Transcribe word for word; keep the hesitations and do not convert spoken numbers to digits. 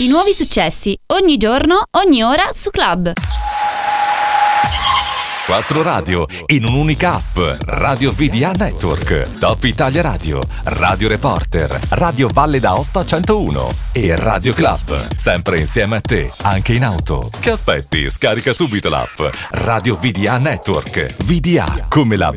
I nuovi successi, ogni giorno, ogni ora su Club. Quattro radio in un'unica app. Radio V D A Network, Top Italia Radio, Radio Reporter, Radio Valle d'Aosta centouno e Radio Club. Sempre insieme a te, anche in auto. Che aspetti? Scarica subito l'app Radio V D A Network. V D A come la